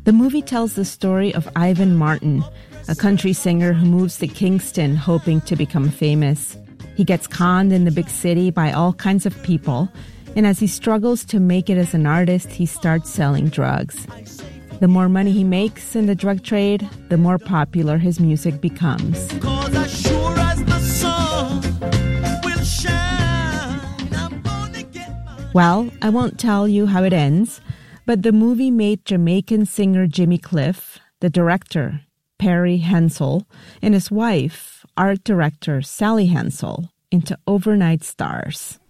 The movie tells the story of Ivan Martin, a country singer who moves to Kingston hoping to become famous. He gets conned in the big city by all kinds of people, and as he struggles to make it as an artist, he starts selling drugs. The more money he makes in the drug trade, the more popular his music becomes. Well, I won't tell you how it ends, but the movie made Jamaican singer Jimmy Cliff, the director, Perry Hensel, and his wife, art director Sally Hensel, into overnight stars.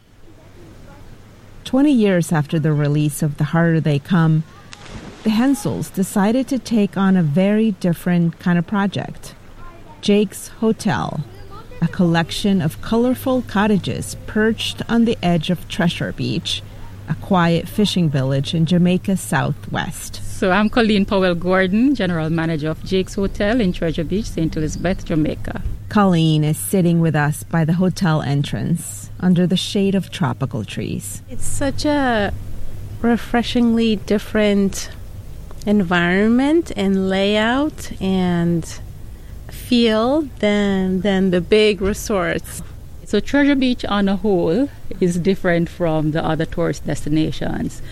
20 years after the release of The Harder They Come, the Hensels decided to take on a very different kind of project. Jake's Hotel, a collection of colorful cottages perched on the edge of Treasure Beach, a quiet fishing village in Jamaica's southwest. So I'm Colleen Powell-Gordon, General Manager of Jake's Hotel in Treasure Beach, St. Elizabeth, Jamaica. Colleen is sitting with us by the hotel entrance under the shade of tropical trees. It's such a refreshingly different environment and layout and feel than the big resorts. So Treasure Beach on a whole is different from the other tourist destinations.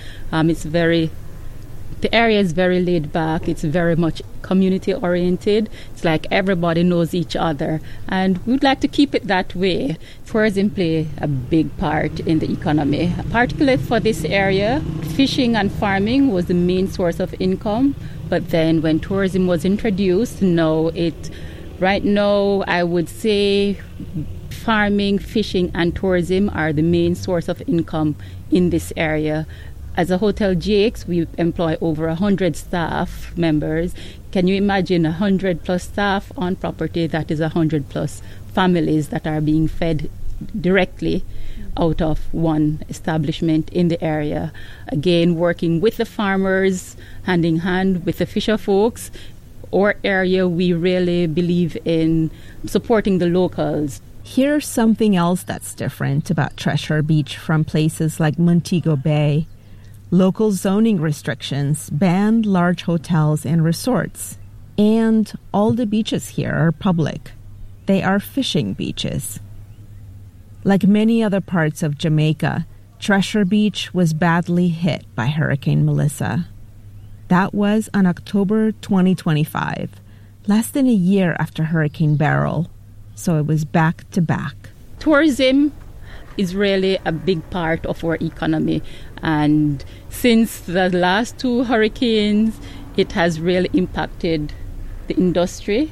The area is very laid back. It's very much community oriented. It's like everybody knows each other, and we'd like to keep it that way. Tourism play a big part in the economy. Particularly for this area, fishing and farming was the main source of income. But then when tourism was introduced, right now I would say farming, fishing, and tourism are the main source of income in this area. As a Hotel Jake's, we employ over 100 staff members. Can you imagine 100 plus staff on property? That is 100 plus families that are being fed directly out of one establishment in the area. Again, working with the farmers, hand in hand with the fisher folks. Our area, we really believe in supporting the locals. Here's something else that's different about Treasure Beach from places like Montego Bay. Local zoning restrictions ban large hotels and resorts, and all the beaches here are public. They are fishing beaches. Like many other parts of Jamaica, Treasure Beach was badly hit by Hurricane Melissa. That was on October 2025, less than a year after Hurricane Beryl, so it was back to back. Tourism is really a big part of our economy, and since the last two hurricanes, it has really impacted the industry.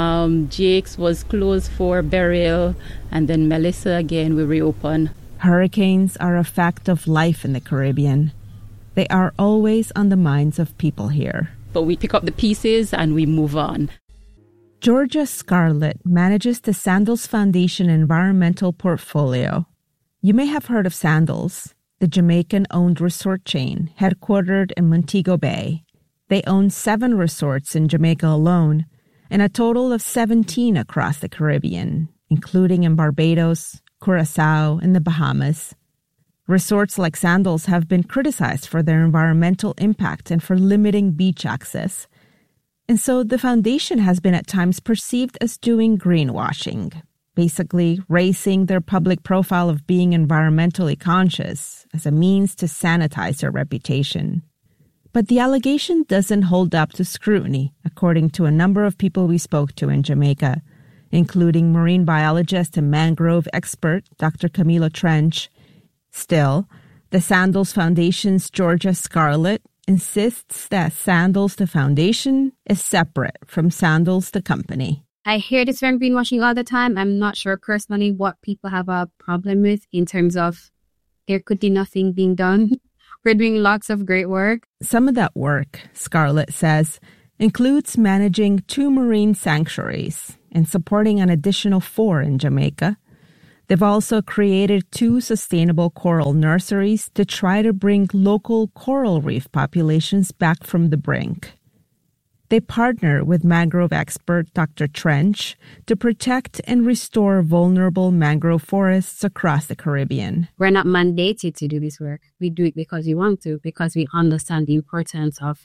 Jake's was closed for Beryl, and then Melissa again we reopened. Hurricanes are a fact of life in the Caribbean. They are always on the minds of people here. But we pick up the pieces and we move on. Georgia Scarlett manages the Sandals Foundation environmental portfolio. You may have heard of Sandals, the Jamaican-owned resort chain headquartered in Montego Bay. They own 7 resorts in Jamaica alone, and a total of 17 across the Caribbean, including in Barbados, Curacao, and the Bahamas. Resorts like Sandals have been criticized for their environmental impact and for limiting beach access. And so the foundation has been at times perceived as doing greenwashing, basically raising their public profile of being environmentally conscious as a means to sanitize their reputation. But the allegation doesn't hold up to scrutiny, according to a number of people we spoke to in Jamaica, including marine biologist and mangrove expert Dr. Camila Trench. Still, the Sandals Foundation's Georgia Scarlett insists that Sandals the Foundation is separate from Sandals the company. I hear this term greenwashing all the time. I'm not sure personally what people have a problem with in terms of there could be nothing being done. We're doing lots of great work. Some of that work, Scarlett says, includes managing 2 marine sanctuaries and supporting an additional 4 in Jamaica. They've also created 2 sustainable coral nurseries to try to bring local coral reef populations back from the brink. They partner with mangrove expert Dr. Trench to protect and restore vulnerable mangrove forests across the Caribbean. We're not mandated to do this work. We do it because we want to, because we understand the importance of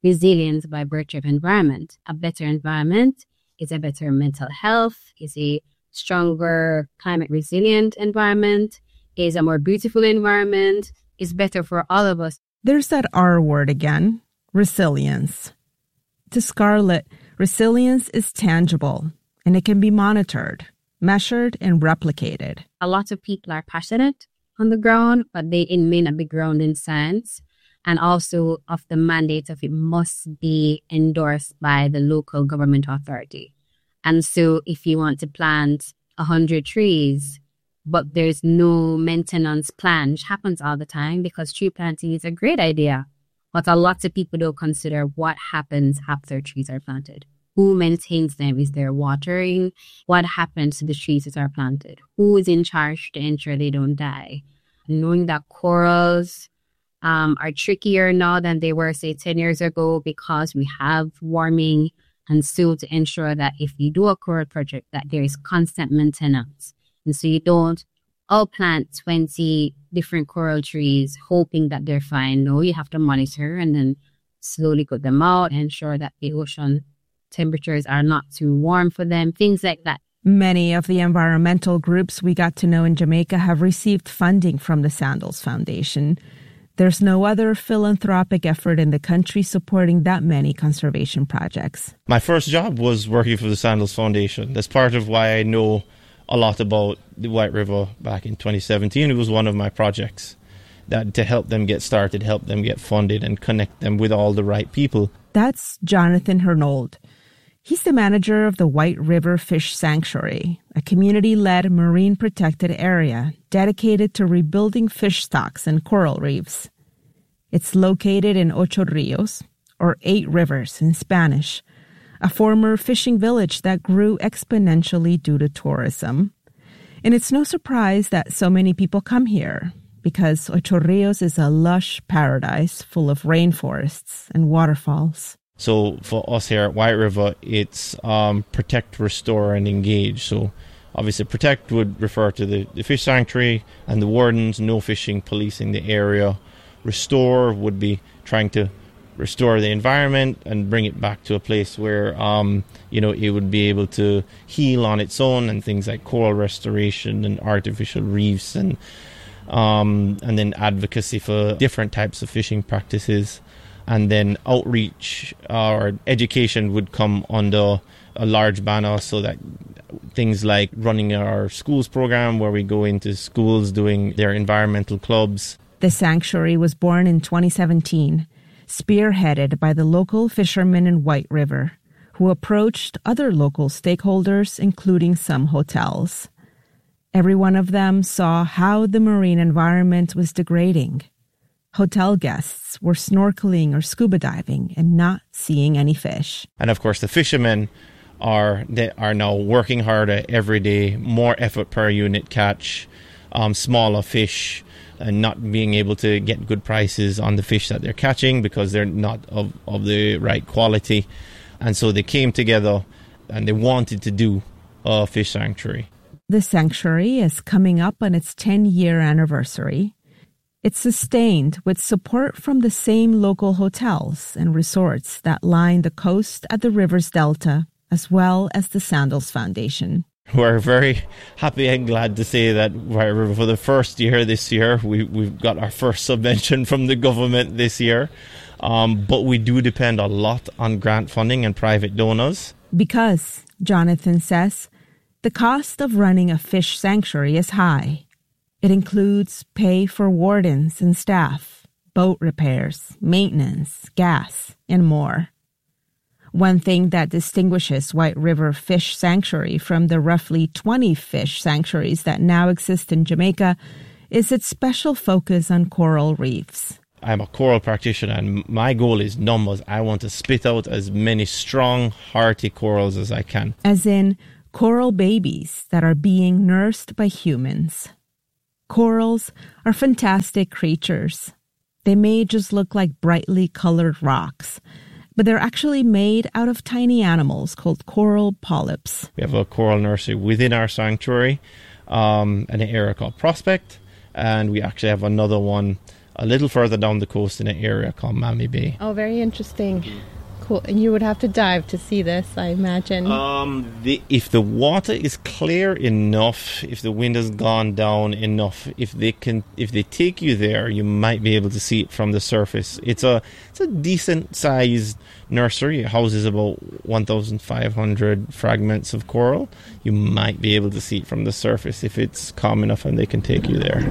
resilience by virtue of environment. A better environment is a better mental health, is a stronger climate resilient environment, is a more beautiful environment, is better for all of us. There's that R word again, resilience. To Scarlett, resilience is tangible and it can be monitored, measured, and replicated. A lot of people are passionate on the ground, but it may not be grounded in science. And also of the mandate of it must be endorsed by the local government authority. And so if you want to plant 100 trees, but there's no maintenance plan, which happens all the time because tree planting is a great idea. But a lot of people don't consider what happens after trees are planted. Who maintains them? Is there watering? What happens to the trees that are planted? Who is in charge to ensure they don't die? Knowing that corals are trickier now than they were, say, 10 years ago because we have warming. And so to ensure that if you do a coral project, that there is constant maintenance. And so you don't all plant 20 different coral trees hoping that they're fine. No, you have to monitor and then slowly cut them out, ensure that the ocean temperatures are not too warm for them, things like that. Many of the environmental groups we got to know in Jamaica have received funding from the Sandals Foundation. There's no other philanthropic effort in the country supporting that many conservation projects. My first job was working for the Sandals Foundation. That's part of why I know a lot about the White River back in 2017. It was one of my projects that to help them get started, help them get funded, and connect them with all the right people. That's Jonathan Hernold. He's the manager of the White River Fish Sanctuary, a community-led marine protected area dedicated to rebuilding fish stocks and coral reefs. It's located in Ocho Rios, or 8 rivers in Spanish, a former fishing village that grew exponentially due to tourism. And it's no surprise that so many people come here, because Ocho Rios is a lush paradise full of rainforests and waterfalls. So for us here at White River, it's protect, restore, and engage. So obviously protect would refer to the fish sanctuary and the wardens, no fishing, policing the area. Restore would be trying to restore the environment and bring it back to a place where, it would be able to heal on its own, and things like coral restoration and artificial reefs, and then advocacy for different types of fishing practices. And then outreach or education would come under a large banner, so that things like running our schools program, where we go into schools doing their environmental clubs. The sanctuary was born in 2017, spearheaded by the local fishermen in White River, who approached other local stakeholders, including some hotels. Every one of them saw how the marine environment was degrading. Hotel guests were snorkeling or scuba diving and not seeing any fish. And of course, the fishermen are now working harder every day, more effort per unit catch, smaller fish, and not being able to get good prices on the fish that they're catching because they're not of the right quality. And so they came together and they wanted to do a fish sanctuary. The sanctuary is coming up on its 10-year anniversary. It's sustained with support from the same local hotels and resorts that line the coast at the river's delta, as well as the Sandals Foundation. We're very happy and glad to say that for the first year this year, we've got our first subvention from the government this year. But we do depend a lot on grant funding and private donors. Because, Jonathan says, the cost of running a fish sanctuary is high. It includes pay for wardens and staff, boat repairs, maintenance, gas, and more. One thing that distinguishes White River Fish Sanctuary from the roughly 20 fish sanctuaries that now exist in Jamaica is its special focus on coral reefs. I'm a coral practitioner, and my goal is numbers. I want to spit out as many strong, hearty corals as I can. As in coral babies that are being nursed by humans. Corals are fantastic creatures. They may just look like brightly colored rocks, but they're actually made out of tiny animals called coral polyps. We have a coral nursery within our sanctuary, in an area called Prospect, and we actually have another one a little further down the coast in an area called Mammy Bay. Oh, very interesting. Cool. And you would have to dive to see this, I imagine. If the water is clear enough, if the wind has gone down enough, if they take you there, you might be able to see it from the surface. It's a decent sized nursery. It houses about 1,500 fragments of coral. You might be able to see it from the surface if it's calm enough and they can take you there.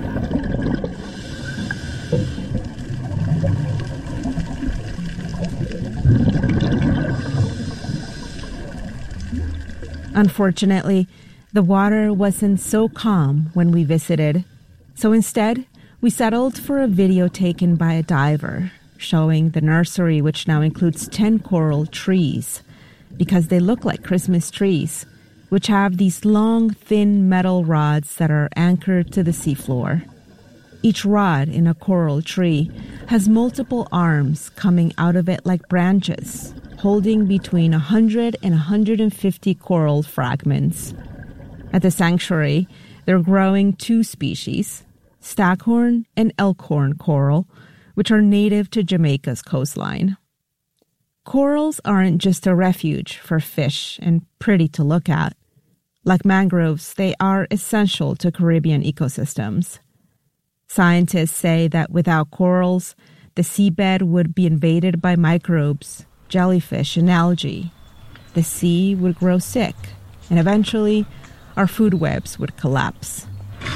Unfortunately, the water wasn't so calm when we visited, so instead, we settled for a video taken by a diver showing the nursery, which now includes 10 coral trees, because they look like Christmas trees, which have these long, thin metal rods that are anchored to the seafloor. Each rod in a coral tree has multiple arms coming out of it like branches, holding between 100 and 150 coral fragments. At the sanctuary, they're growing 2 species, staghorn and elkhorn coral, which are native to Jamaica's coastline. Corals aren't just a refuge for fish and pretty to look at. Like mangroves, they are essential to Caribbean ecosystems. Scientists say that without corals, the seabed would be invaded by microbes, jellyfish, and algae. The sea would grow sick, and eventually, our food webs would collapse.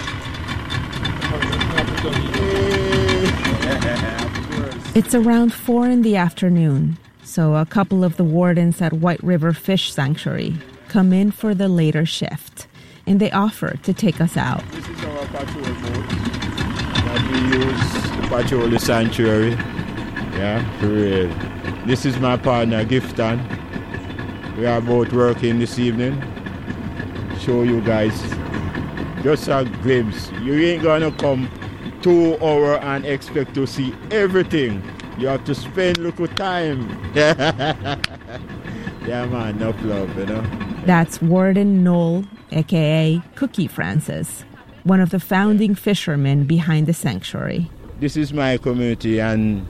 It's around 4 in the afternoon, so a couple of the wardens at White River Fish Sanctuary come in for the later shift, and they offer to take us out. This is our patrol boat that we use to patrol the sanctuary. Yeah, for real. This is my partner, Gifton. We are both working this evening. Show you guys just a glimpse. You ain't gonna come 2 hours and expect to see everything. You have to spend little time. Yeah, man, enough love, you know. That's Warden Noel, a.k.a. Cookie Francis, one of the founding fishermen behind the sanctuary. This is my community, and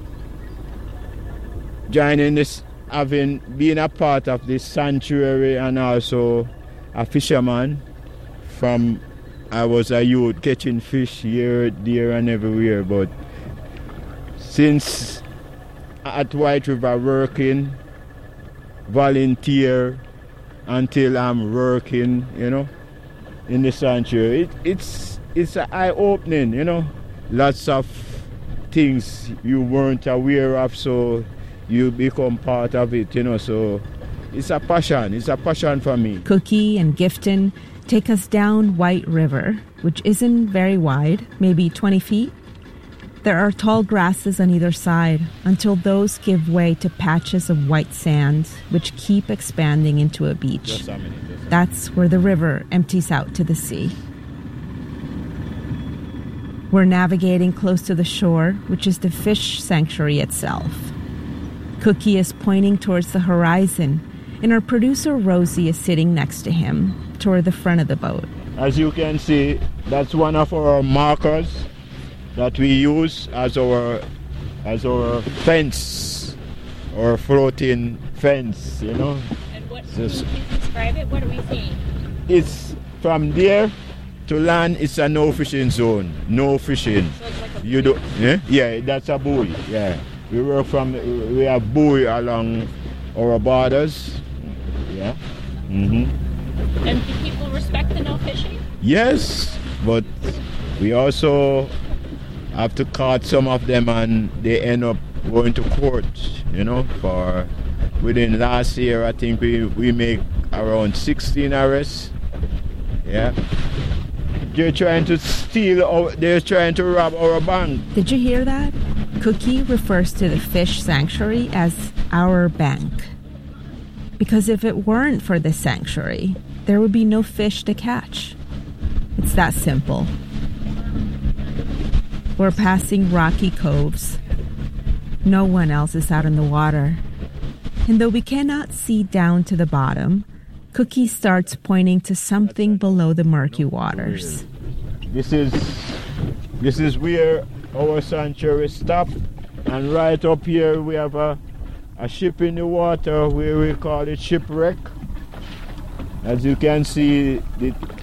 joining this, been a part of this sanctuary and also a fisherman from I was a youth catching fish here, there and everywhere, but since at White River working, volunteer until I'm working, you know, in the sanctuary, it's an eye-opening, you know. Lots of things you weren't aware of, so you become part of it, you know, so it's a passion for me. Cookie and Gifton take us down White River, which isn't very wide, maybe 20 feet. There are tall grasses on either side until those give way to patches of white sand, which keep expanding into a beach. That's where the river empties out to the sea. We're navigating close to the shore, which is the fish sanctuary itself. Cookie is pointing towards the horizon, and our producer Rosie is sitting next to him, toward the front of the boat. As you can see, that's one of our markers that we use as our fence, or floating fence, you know. And what, can you describe it? What are we seeing? It's from there to land. It's a no fishing zone. No fishing. So it's like a You do, yeah? Yeah, that's a buoy. Yeah, we have buoy along our borders. Yeah. Mm-hmm. And do people respect the no fishing? Yes, but we also have to catch some of them, and they end up going to court, you know. For within last year, I think we make around 16 arrests. Yeah, they're trying to rob our bank. Did you hear that? Cookie refers to the fish sanctuary as our bank. Because if it weren't for this sanctuary, there would be no fish to catch. It's that simple. We're passing rocky coves. No one else is out in the water. And though we cannot see down to the bottom, Cookie starts pointing to something below the murky waters. This is where our sanctuary stop, and right up here we have a ship in the water where we call it shipwreck. As you can see,